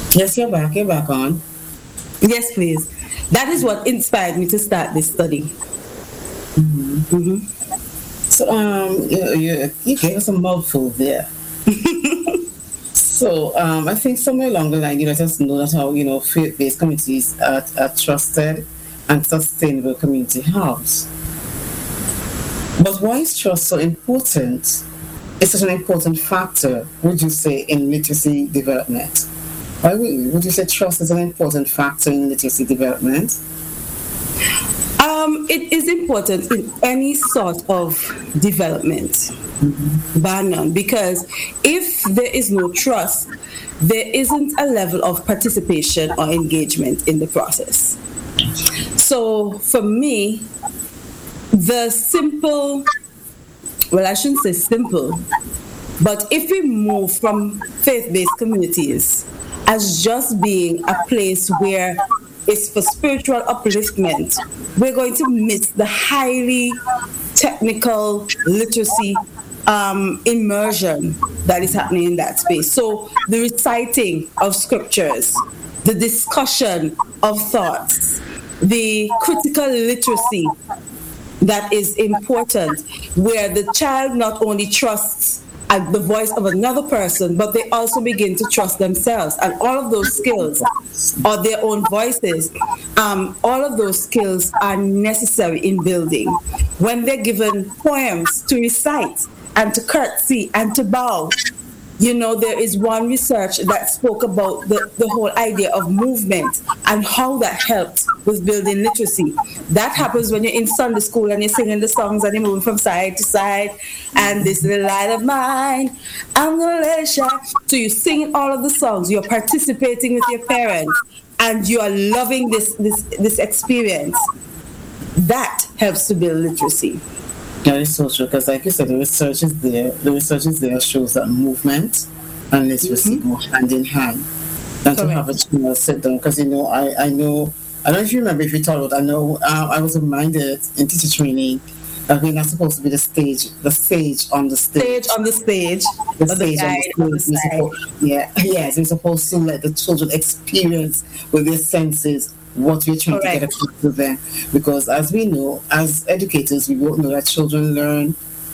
Yes, you're back on. Yes, please. That is what inspired me to start this study. So, you gave us a mouthful there. So, I think somewhere along the line, you let us know that how, faith-based communities are trusted and sustainable community hubs. But why is trust so important? It's such an important factor, would you say, in literacy development? Why would you say trust is an important factor in literacy development? It is important in any sort of development, bar none, because if there is no trust, there isn't a level of participation or engagement in the process. So for me, the simple, well, I shouldn't say simple, but if we move from faith based communities as just being a place where it's for spiritual upliftment, we're going to miss the highly technical literacy immersion that is happening in that space. So the reciting of scriptures, the discussion of thoughts, the critical literacy that is important, where the child not only trusts the voice of another person, but they also begin to trust themselves. And all of those skills, or their own voices, all of those skills are necessary in building. When they're given poems to recite and to curtsy and to bow, there is one research that spoke about the whole idea of movement and how that helped with building literacy. That happens when you're in Sunday school and you're singing the songs and you're moving from side to side. And this little light of mine, I'm gonna let it shine. So you're singing all of the songs, you're participating with your parents, and you are loving this experience. That helps to build literacy. That is so true, because like you said, the research is there. The research is there shows that movement and literacy go hand in hand. And to have a child sit down, because I know, I don't know if you remember, if you told, I know I was reminded in teacher training that we're not supposed to be the stage on the stage. Stage on the stage. The stage on the stage. Yes, we're supposed to let the children experience with their senses what we're trying to get across to them. Because as we know, as educators, we both know that children learn,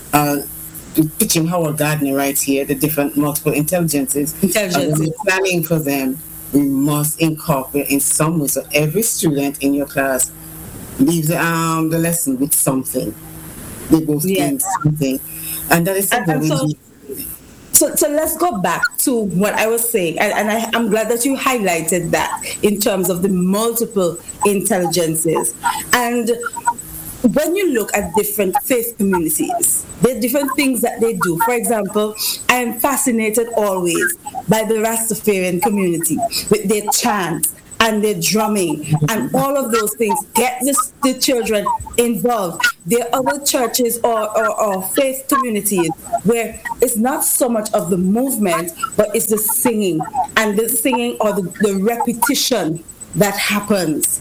teaching Howard Gardner right here, the different multiple intelligences. And when we're planning for them, we must incorporate in some way. So every student in your class leaves the lesson with something. They both gain something. And that is something we need. So let's go back to what I was saying, and I'm glad that you highlighted that in terms of the multiple intelligences. And when you look at different faith communities, there are different things that they do. For example, I am fascinated always by the Rastafarian community with their chants and their drumming and all of those things. Get the children involved. There are other churches or faith communities where it's not so much of the movement, but it's the singing, and the singing or the repetition that happens,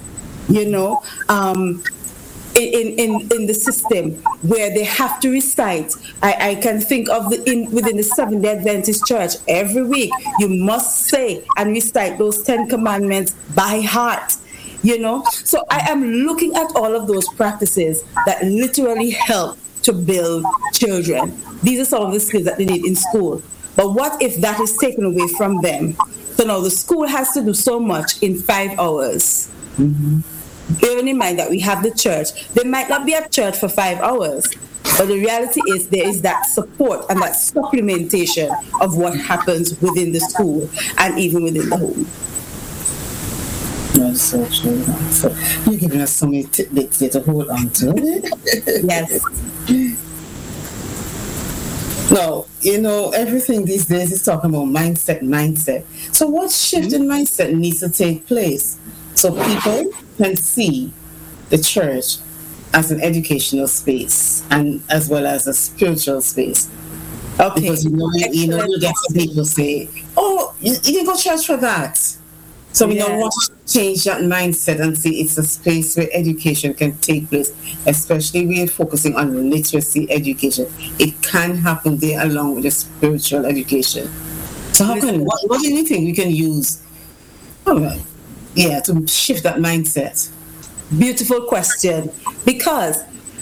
in the system where they have to recite. I can think of within the Seventh-day Adventist Church, every week you must say and recite those 10 commandments by heart. So I am looking at all of those practices that literally help to build children. These are some of the skills that they need in school. But what if that is taken away from them? So now the school has to do so much in 5 hours. Bearing in mind that we have the church, they might not be at church for 5 hours, but the reality is there is that support and that supplementation of what happens within the school and even within the home. That's so true. So you're giving us so many tidbits here to hold on to. Yes. No, everything these days is talking about mindset. So what shift in mindset needs to take place so people can see the church as an educational space and as well as a spiritual space? Okay. Because you get some people say, "Oh, you didn't go to church for that." So we don't want to change that mindset and see it's a space where education can take place, especially when focusing on literacy education. It can happen there along with the spiritual education. So what do you think we can use All right. Yeah, to shift that mindset. Beautiful question. Because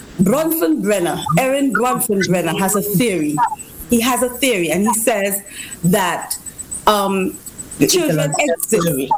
Erin Bronfenbrenner has a theory. He has a theory, and he says that children exist.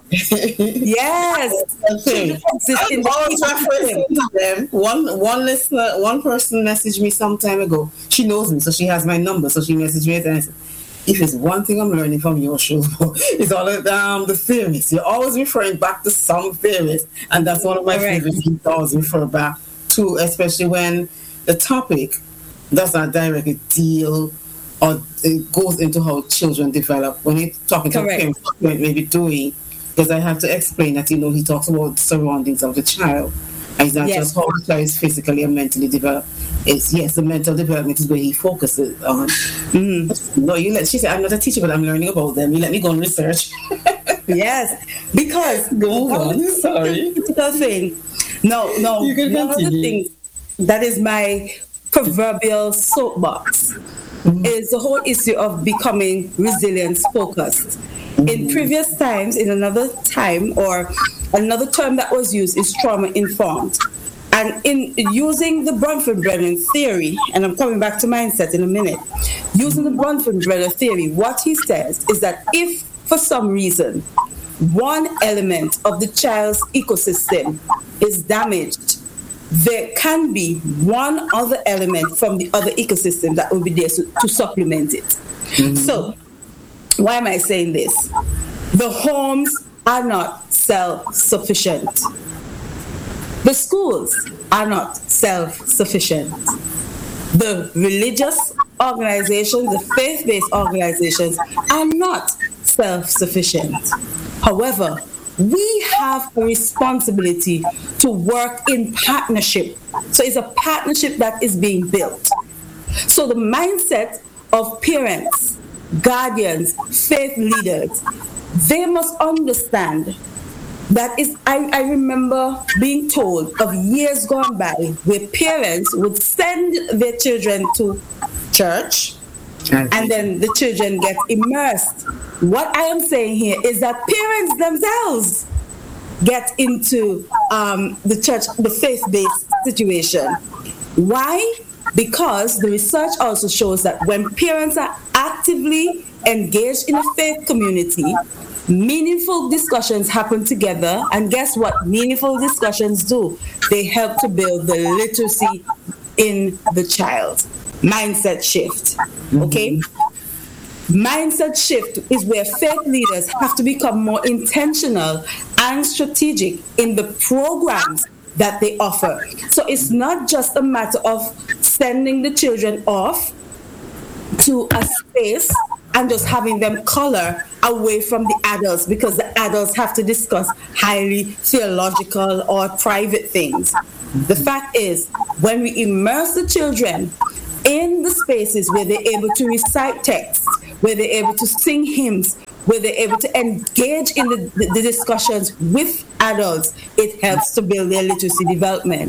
Yes, children exist in the them. One person messaged me some time ago. She knows me, so she has my number. So she messaged me and I said, if it's one thing I'm learning from your show, it's all the theories. You're always referring back to some theories, and that's one of my favorites. You always refer back to, especially when the topic does not directly deal or it goes into how children develop. When he's talking to parents, maybe doing, because I have to explain that, he talks about the surroundings of the child. And it's not just how the child is physically and mentally developed. It's, the mental development is where he focuses on. No, she said, I'm not a teacher, but I'm learning about them. You let me go and research. Yes, because go on. Sorry. Thing. No, you can one of the things that is my proverbial soapbox is the whole issue of becoming resilience focused. In previous times, in another time, or another term that was used is trauma informed. And in using the Bronfenbrenner theory, and I'm coming back to mindset in a minute, using the Bronfenbrenner theory, what he says is that if for some reason one element of the child's ecosystem is damaged, there can be one other element from the other ecosystem that will be there to supplement it. So, why am I saying this? The homes are not self-sufficient. The schools are not self-sufficient. The religious organizations, the faith-based organizations are not self-sufficient. However, we have a responsibility to work in partnership. So it's a partnership that is being built. So the mindset of parents, guardians, faith leaders, they must understand that is, I remember being told of years gone by where parents would send their children to church and then the children get immersed. What I am saying here is that parents themselves get into the church, the faith-based situation. Why? Because the research also shows that when parents are actively engaged in a faith community, meaningful discussions happen together, and guess what meaningful discussions do? They help to build the literacy in the child. Mindset shift, okay? Mindset shift is where faith leaders have to become more intentional and strategic in the programs that they offer. So it's not just a matter of sending the children off to a space and just having them color away from the adults because the adults have to discuss highly theological or private things. The fact is, when we immerse the children in the spaces where they're able to recite texts, where they're able to sing hymns, where they're able to engage in the discussions with adults, it helps to build their literacy development.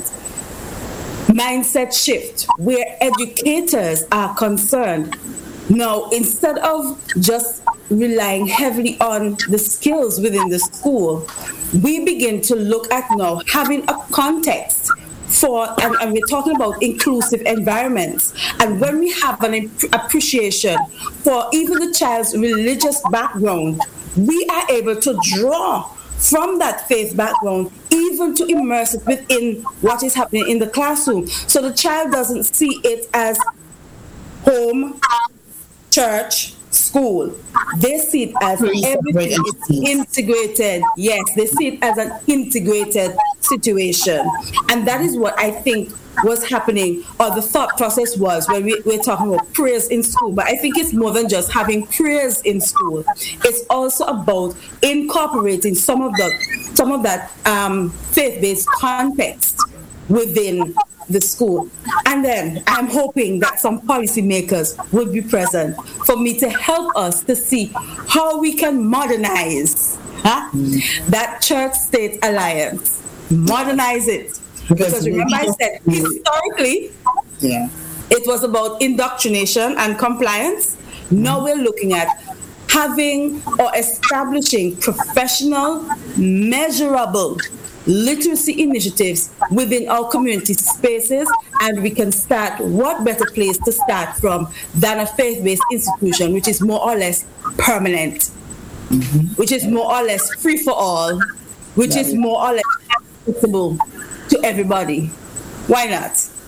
Mindset shift, where educators are concerned. Now, instead of just relying heavily on the skills within the school, we begin to look at now having a context for, and we're talking about inclusive environments. And when we have an appreciation for even the child's religious background, we are able to draw from that faith background, even to immerse it within what is happening in the classroom. So the child doesn't see it as home, church, school. They see it as everything is integrated. Yes, they see it as an integrated situation. And that is what I think was happening, or the thought process was when we're talking about prayers in school. But I think it's more than just having prayers in school. It's also about incorporating some of that faith-based context within the school. And then I'm hoping that some policymakers will be present for me to help us to see how we can modernize that church-state alliance. Modernize it. Because remember I said, historically, it was about indoctrination and compliance. Now we're looking at having or establishing professional, measurable literacy initiatives within our community spaces, and we can start. What better place to start from than a faith-based institution, which is more or less permanent, which is more or less free for all, which is more or less accessible to everybody. Why not?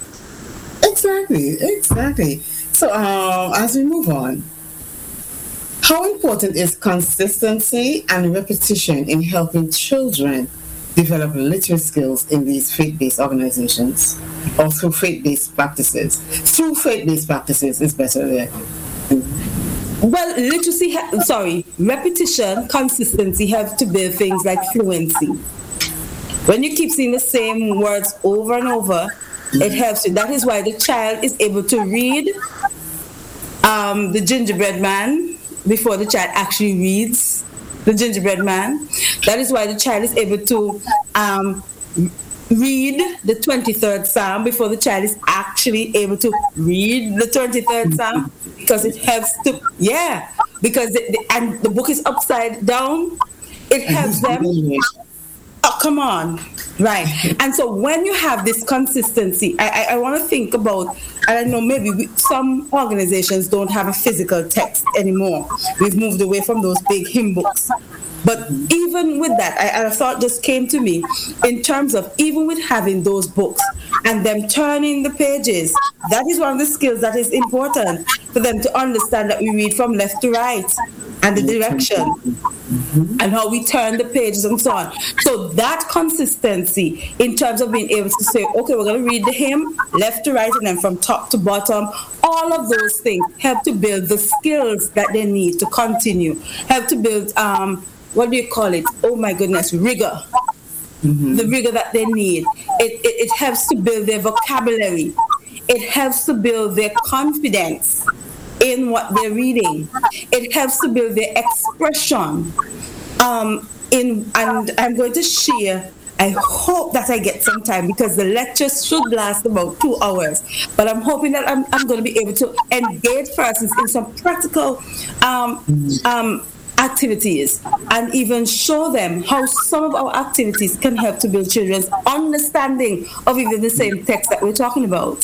Exactly. So as we move on, how important is consistency and repetition in helping children develop literacy skills in these faith-based organizations, or through faith-based practices? Through faith-based practices is better there. Well, repetition, consistency have to build things like fluency. When you keep seeing the same words over and over, it helps you. That is why the child is able to read the Gingerbread Man before the child actually reads the Gingerbread Man. That is why the child is able to read the 23rd Psalm before the child is actually able to read the 23rd Psalm, because it helps to, because and the book is upside down. It helps them. Oh, come on. Right. And so when you have this consistency, I want to think about, and I know maybe some organizations don't have a physical text anymore. We've moved away from those big hymn books. But even with that, I thought just came to me in terms of even with having those books and them turning the pages, that is one of the skills that is important for them to understand that we read from left to right and the direction and how we turn the pages and so on. So that consistency in terms of being able to say, okay, we're going to read the hymn left to right and then from top to bottom, all of those things help to build the skills that they need to continue, help to build, what do you call it? Oh my goodness, rigor. The rigor that they need. It helps to build their vocabulary. It helps to build their confidence in what they're reading. It helps to build their expression. And I'm going to share, I hope that I get some time, because the lecture should last about 2 hours. But I'm hoping that I'm going to be able to engage persons in some practical activities and even show them how some of our activities can help to build children's understanding of even the same text that we're talking about.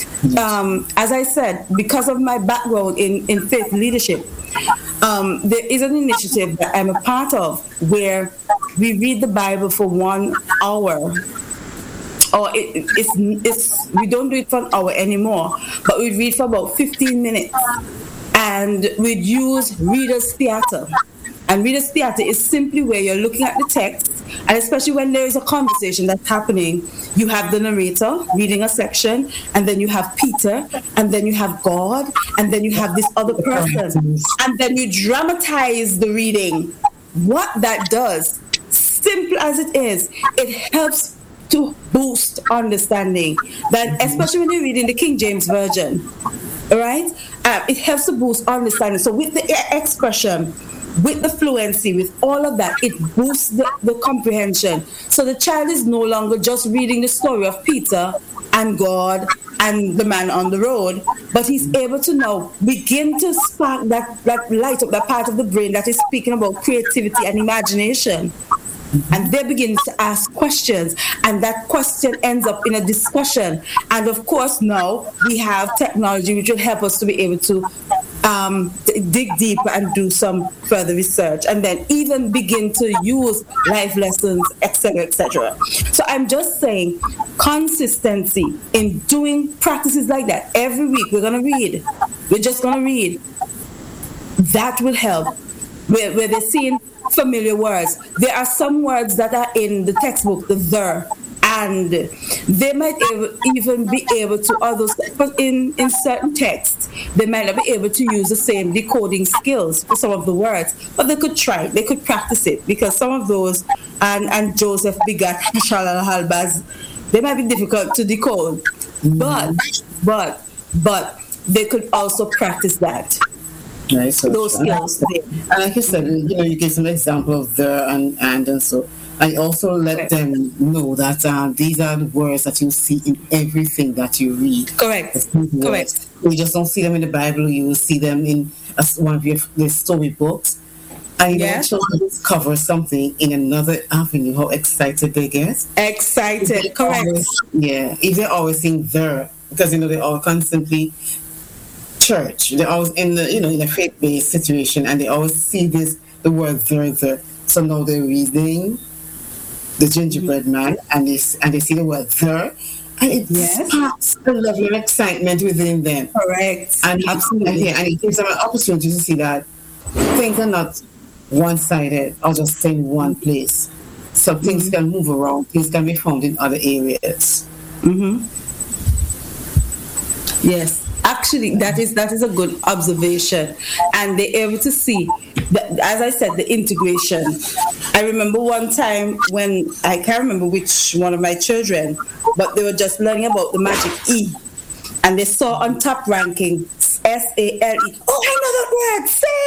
As I said, because of my background in faith leadership, there is an initiative that I'm a part of where we read the Bible for 1 hour. Or we don't do it for an hour anymore, but we read for about 15 minutes. And we'd use Reader's Theater. And Reader's Theater is simply where you're looking at the text, and especially when there is a conversation that's happening, you have the narrator reading a section, and then you have Peter, and then you have God, and then you have this other person, and then you dramatize the reading. What that does, simple as it is, it helps to boost understanding. That especially when you're reading the King James Version, all right? It helps to boost understanding. So with the expression, with the fluency, with all of that, it boosts the comprehension. So the child is no longer just reading the story of Peter and God and the man on the road, but he's able to now begin to spark that light up that part of the brain that is speaking about creativity and imagination. And they begin to ask questions, and that question ends up in a discussion. And of course, now we have technology which will help us to be able to dig deeper and do some further research, and then even begin to use life lessons, etc., etc. So I'm just saying, consistency in doing practices like that every week. We're going to read. We're just going to read. That will help. Where they're seeing familiar words. There are some words that are in the textbook, the there, and they might even be able to, others, but in certain texts, they might not be able to use the same decoding skills for some of the words, but they could try, they could practice it, because some of those, and Joseph begat Shalal Halbaz, they might be difficult to decode, but they could also practice that. Right, so those skills. And like you said, you gave some example of the and so I also let them know that these are the words that you see in everything that you read. Correct. You just don't see them in the Bible. You will see them in one of the storybooks, and Yeah. children discover something in another avenue, how excited they get. Excited, correct. If they're always seeing there, because they're all constantly church, they're always in in a faith-based situation, and they always see the word there. So now they're reading the gingerbread man, and they see the word there, and it sparks a level of excitement within them. Correct. And absolutely. And it gives them an opportunity to see that things are not one-sided or just in one place. So things can move around. Things can be found in other areas. Yes. Actually, that is a good observation, and they're able to see, as I said, the integration. I remember one time when, I can't remember which one of my children, but they were just learning about the magic E, and they saw on top ranking SALE. Oh, I know that word,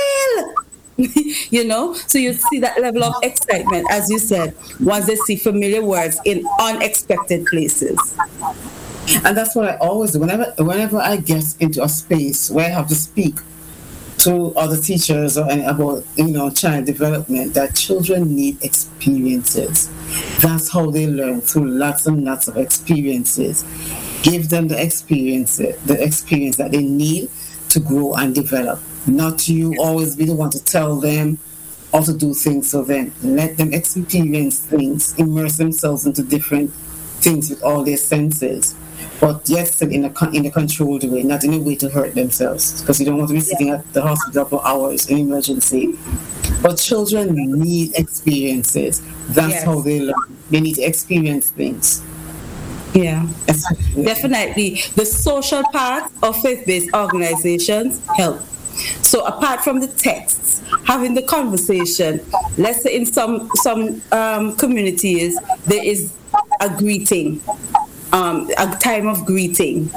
sale. So you see that level of excitement, as you said, once they see familiar words in unexpected places. And that's what I always do. Whenever I get into a space where I have to speak to other teachers about child development, that children need experiences. That's how they learn, through lots and lots of experiences. Give them the experience that they need to grow and develop. Not you always be the one to tell them how to do things. So then let them experience things, immerse themselves into different things with all their senses, but yet still in a controlled way, not in a way to hurt themselves, because you don't want to be sitting at the hospital for hours in emergency. But children need experiences. That's how they learn. They need to experience things. Yeah, definitely. The social part of faith-based organizations help. So apart from the texts, having the conversation, let's say in some communities there is a greeting, a time of greeting.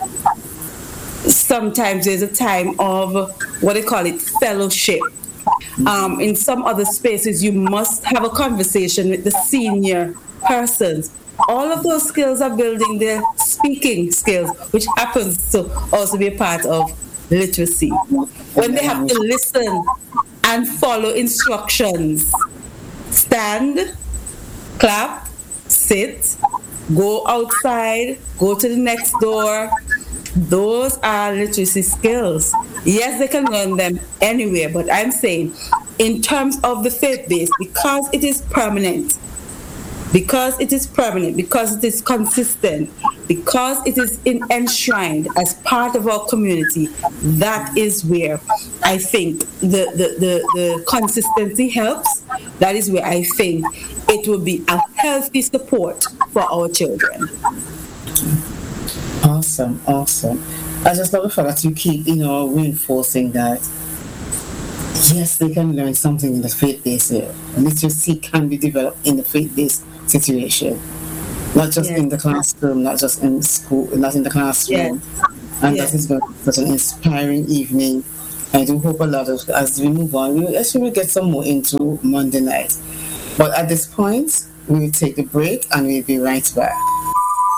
Sometimes there's a time of what they call it, fellowship. In some other spaces, you must have a conversation with the senior persons. All of those skills are building their speaking skills, which happens to also be a part of literacy. When they have to listen and follow instructions, stand, clap, sit, go outside, go to the next door. Those are literacy skills. Yes, they can learn them anywhere, but I'm saying in terms of the faith-based, because it is permanent, because it is consistent, because it is enshrined as part of our community, that is where I think the consistency helps. That is where I think it will be a healthy support for our children. Awesome. I just love the fact that you keep, reinforcing that. Yes, they can learn something in the faith-based. Literacy can be developed in the faith-based situation, not just in the classroom, not just in school, not in the classroom. And that is such an inspiring evening. I do hope a lot of, as we move on, we actually will get some more into Monday night. But at this point, we will take a break and we'll be right back.